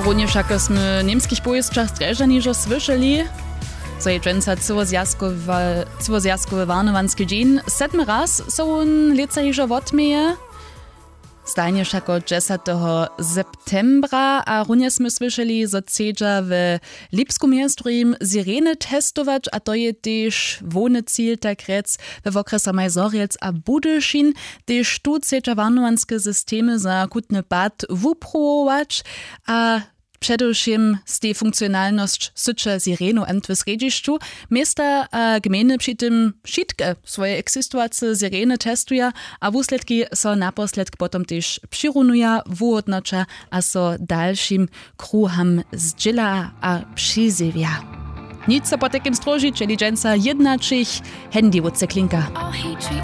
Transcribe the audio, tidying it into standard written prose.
Również ako sme v nemských pojistčach strežanižo slyšeli, so je dženca celozjazkowy warnowanski dzień 7 raz so on leca hižo odmeje. Stajnie jako 10. septembra, a runie sme słyszeli, że chcedza w Lipsku miastrim sirene testować, a to je też wony cel tak rec w okresie Majzoriec a Budyszin, też tu chcedza warnowanskie systemy za kutny pad wuprować, a przedewším z tej funkcjonalność syče sirenu ent w središću, miasta a gminy przy tym wszystkie swoje eksystuace sireny testuja, a wusledki so naposledk potom też přirunuja, wuhodnocza, a so dalszym kruham zdziela a přizivia. Nic so po takim stroži, czyli dženca jednačich, handy wodce klinka.